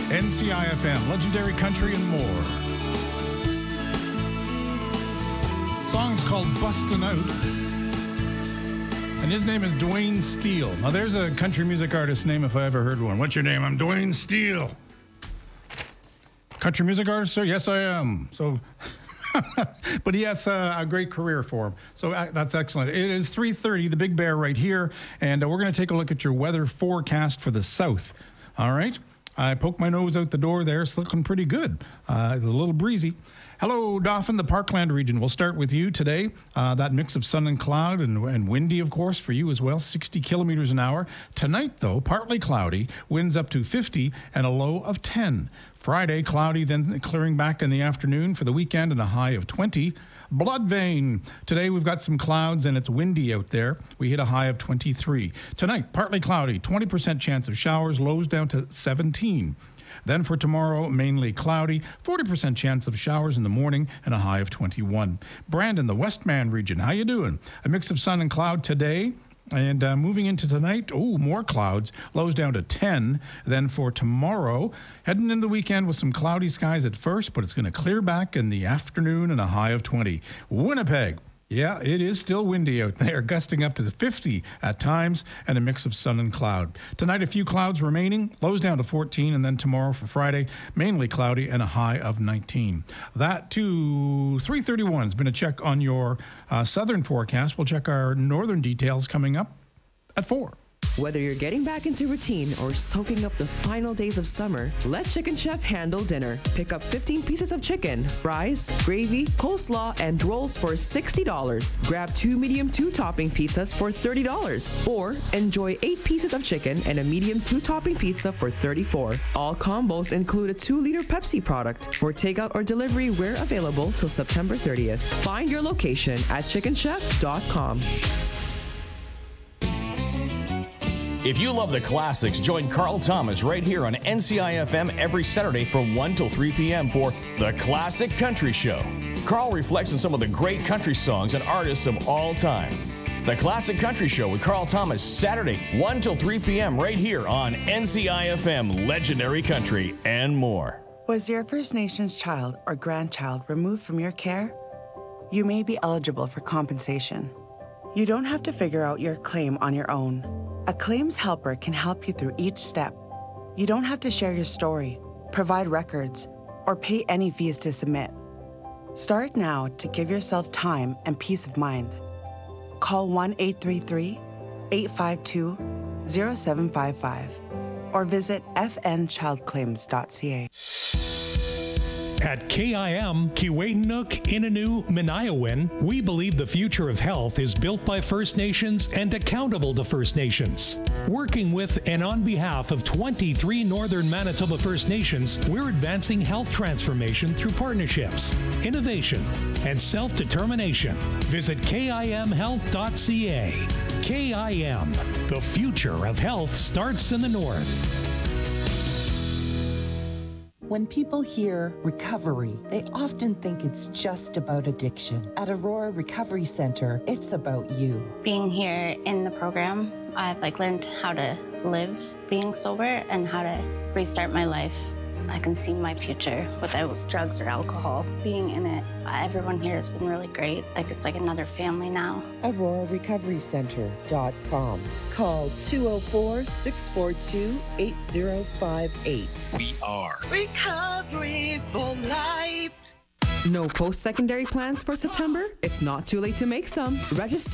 NCIFM, Legendary Country and more. Song's called Bustin' Out. And his name is Dwayne Steele. Now, there's a country music artist name if I ever heard one. What's your name? I'm Dwayne Steele. Country music artist, sir? Yes, I am. So, but he has a great career for him. So that's excellent. It is 3:30, the Big Bear right here. And we're going to take a look at your weather forecast for the south. All right? I poked my nose out the door there. It's looking pretty good. It's a little breezy. Hello, Dauphin, the Parkland region. We'll start with you today. That mix of sun and cloud and windy, of course, for you as well, 60 kilometers an hour. Tonight, though, partly cloudy, winds up to 50 and a low of 10. Friday, cloudy, then clearing back in the afternoon for the weekend and a high of 20. Bloodvein. Today, we've got some clouds and it's windy out there. We hit a high of 23. Tonight, partly cloudy, 20% chance of showers, lows down to 17. Then for tomorrow, mainly cloudy, 40% chance of showers in the morning and a high of 21. Brandon, the Westman region, how you doing? A mix of sun and cloud today. And moving into tonight, more clouds, lows down to 10. Then for tomorrow, heading into the weekend with some cloudy skies at first, but it's going to clear back in the afternoon and a high of 20. Winnipeg. Yeah, it is still windy out there, gusting up to 50 at times, and a mix of sun and cloud. Tonight, a few clouds remaining, lows down to 14, and then tomorrow for Friday, mainly cloudy and a high of 19. That to 3:31 has been a check on your southern forecast. We'll check our northern details coming up at 4. Whether you're getting back into routine or soaking up the final days of summer, let Chicken Chef handle dinner. Pick up 15 pieces of chicken, fries, gravy, coleslaw, and rolls for $60. Grab 2 medium 2-topping pizzas for $30. Or enjoy 8 pieces of chicken and a medium 2-topping pizza for $34. All combos include a 2-liter Pepsi product. For takeout or delivery, we're available till September 30th. Find your location at chickenchef.com. If you love the classics, join Carl Thomas right here on NCIFM every Saturday from 1 till 3 p.m. for The Classic Country Show. Carl reflects on some of the great country songs and artists of all time. The Classic Country Show with Carl Thomas, Saturday, 1 till 3 p.m. right here on NCIFM Legendary Country and more. Was your First Nations child or grandchild removed from your care? You may be eligible for compensation. You don't have to figure out your claim on your own. A claims helper can help you through each step. You don't have to share your story, provide records, or pay any fees to submit. Start now to give yourself time and peace of mind. Call 1-833-852-0755 or visit fnchildclaims.ca. At KIM, Kiiwetinoong, Innu, Minayawin, we believe the future of health is built by First Nations and accountable to First Nations. Working with and on behalf of 23 Northern Manitoba First Nations, we're advancing health transformation through partnerships, innovation, and self-determination. Visit KIMhealth.ca. KIM, the future of health starts in the North. When people hear recovery, they often think it's just about addiction. At Aurora Recovery Center, it's about you. Being here in the program, I've learned how to live being sober and how to restart my life. I can see my future without drugs or alcohol. Being in it, everyone here has been really great. It's like another family now. AuroraRecoveryCenter.com. Call 204-642-8058. We are Recovery for Life. No post-secondary plans for September? It's not too late to make some. Register